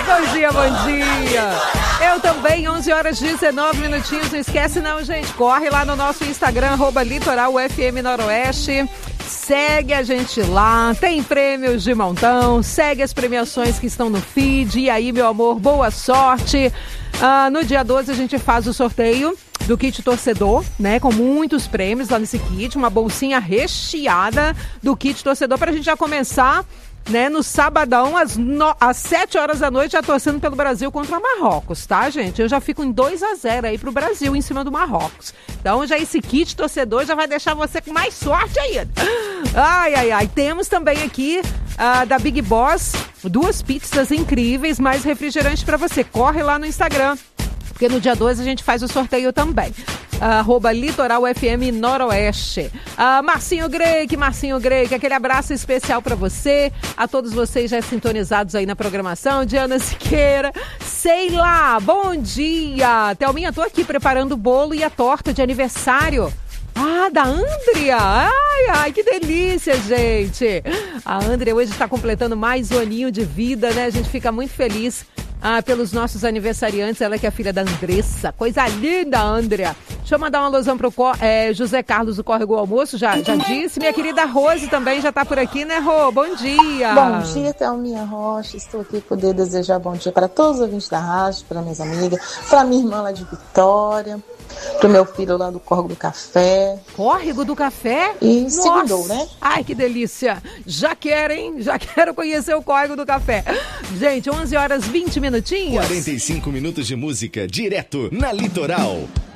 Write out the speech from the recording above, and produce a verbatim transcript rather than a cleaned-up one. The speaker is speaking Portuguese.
Bom dia, bom dia. Eu também, onze horas e dezenove minutinhos. Não esquece não, gente. Corre lá no nosso Instagram, arroba Litoral F M Noroeste. Segue a gente lá, tem prêmios de montão, segue as premiações que estão no feed. E aí, meu amor, boa sorte. Ah, no dia doze a gente faz o sorteio do kit torcedor, né, com muitos prêmios lá nesse kit, uma bolsinha recheada do kit torcedor pra gente já começar, né, no sabadão, às, no... às sete horas da noite, já torcendo pelo Brasil contra Marrocos, tá, gente? Eu já fico em dois a zero aí pro Brasil em cima do Marrocos. Então, já esse kit torcedor já vai deixar você com mais sorte aí. Ai, ai, ai. Temos também aqui uh, da Big Boss, duas pizzas incríveis, mais refrigerante pra você. Corre lá no Instagram, porque no dia doze a gente faz o sorteio também. Arroba Litoral F M Noroeste. Ah, Marcinho Greik, Marcinho Greik, aquele abraço especial para você, a todos vocês já sintonizados aí na programação. Diana Siqueira, sei lá, bom dia. Thelminha, tô aqui preparando o bolo e a torta de aniversário. Ah, da Andrea. Ai, ai, que delícia, gente. A Andrea hoje está completando mais um aninho de vida, né? A gente fica muito feliz ah, pelos nossos aniversariantes. Ela que é a filha da Andressa. Coisa linda, Andrea. Deixa eu mandar uma alusão pro é, José Carlos do Córrego Almoço, já, já disse. Minha querida Rose também já tá por aqui, né, Rô? Bom dia. Bom dia, Thelminha Rocha. Estou aqui para poder desejar bom dia para todos os ouvintes da rádio, para minhas amigas, para minha irmã lá de Vitória, pro meu filho lá do Córrego do Café. Córrego do Café? E segundou, né? Ai, que delícia. Já quero, hein? Já quero conhecer o Córrego do Café. Gente, onze horas e vinte minutinhos. quarenta e cinco minutos de música direto na Litoral.